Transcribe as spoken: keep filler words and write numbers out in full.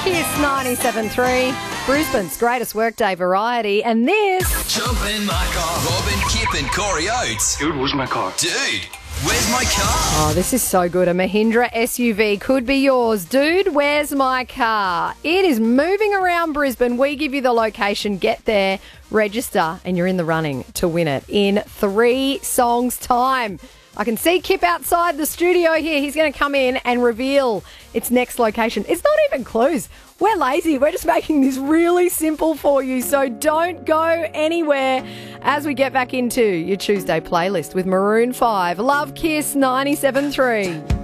Kiss ninety-seven point three, Brisbane's greatest workday variety, and this... Jump in my car. Robin, Kip and Corey Oates. Dude, where's my car? Dude, where's my car? Oh, this is so good. A Mahindra S U V could be yours. Dude, where's my car? It is moving around Brisbane. We give you the location. Get there, register, and you're in the running to win it in three songs' time. I can see Kip outside the studio here. He's going to come in and reveal its next location. It's not even clues. We're lazy. We're just making this really simple for you. So don't go anywhere as we get back into your Tuesday playlist with Maroon five. Love Kiss ninety-seven point three.